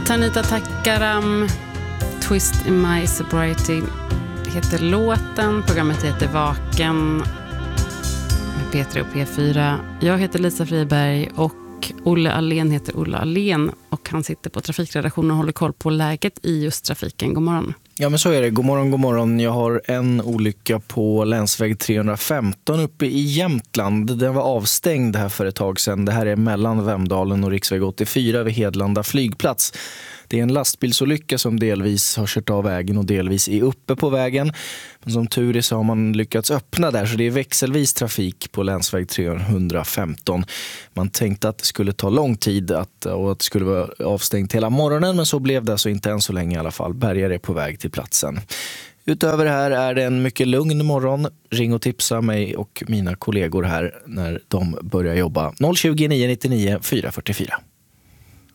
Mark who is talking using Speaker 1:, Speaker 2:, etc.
Speaker 1: Tanita Takaram, Twist in My Sobriety heter låten. Programmet heter Vaken med P3 och P4. Jag heter Lisa Friberg och Olle Allén heter Olle Allén. Och han sitter på trafikredaktionen och håller koll på läget i just trafiken. God morgon.
Speaker 2: Ja, men så är det. God morgon, god morgon. Jag har en olycka på länsväg 315 uppe i Jämtland. Den var avstängd här för ett tag sedan. Det här är mellan Vemdalen och riksväg 84 vid Hedlanda flygplats. Det är en lastbilsolycka som delvis har kört av vägen och delvis är uppe på vägen. Men som tur är så har man lyckats öppna där, så det är växelvis trafik på länsväg 315. Man tänkte att det skulle ta lång tid och att det skulle vara avstängt hela morgonen, men så blev det alltså inte än så länge i alla fall. Bärgare är på väg till platsen. Utöver det här är det en mycket lugn morgon. Ring och tipsa mig och mina kollegor här när de börjar jobba. 020 999 444.